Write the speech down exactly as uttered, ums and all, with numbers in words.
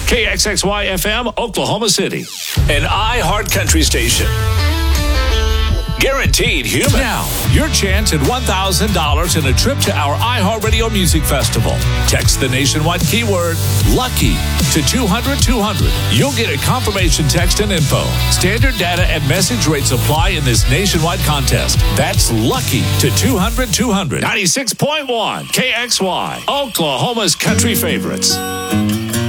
K X X Y F M, Oklahoma City. An iHeart Country station. Guaranteed human. Now, your chance at one thousand dollars and a trip to our iHeartRadio Music Festival. Text the nationwide keyword LUCKY to two hundred two hundred. You'll get a confirmation text and info. Standard data and message rates apply in this nationwide contest. That's LUCKY to two hundred two hundred. ninety-six point one K X Y, Oklahoma's country favorites.